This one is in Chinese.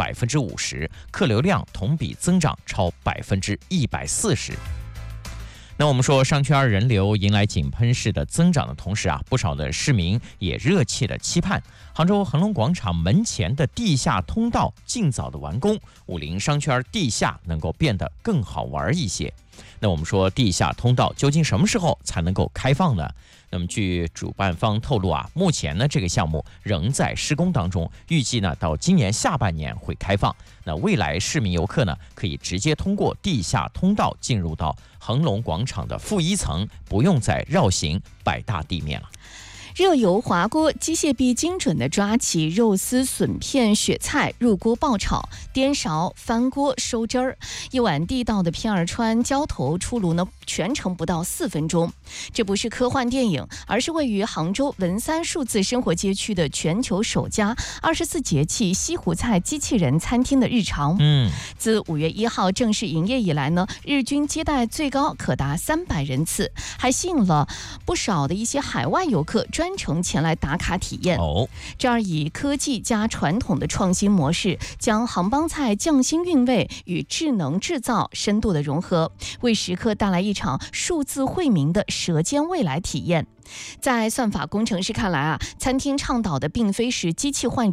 50%，客流量同比增长超140%。那我们说商圈人流迎来井喷式的增长的同时不少的市民也热切的期盼杭州恒隆广场门前的地下通道尽早的完工，武林商圈地下能够变得更好玩一些。那我们说地下通道究竟什么时候才能够开放呢？那么据主办方透露目前呢这个项目仍在施工当中，预计呢到今年下半年会开放。那未来市民游客呢可以直接通过地下通道进入到恒隆广场的负1层，不用再绕行百大地面了。 热油滑锅，机械臂精准地抓起肉丝、笋片、雪菜，入锅爆炒，颠勺翻锅收汁儿。一碗地道的片儿川浇头出炉呢，全程不到4分钟。这不是科幻电影，而是位于杭州文三数字生活街区的全球首家24节气西湖菜机器人餐厅的日常。自5月1号正式营业以来呢，日均接待最高可达300人次，还吸引了不少的一些海外游客专程前来打卡体验。这儿以科技加传统的创新模式，将杭帮菜匠心韵味与智能制造深度的融合，为食客带来一场数字惠民的舌尖未来体验。在算法工程师看来餐厅倡导的并非是机器换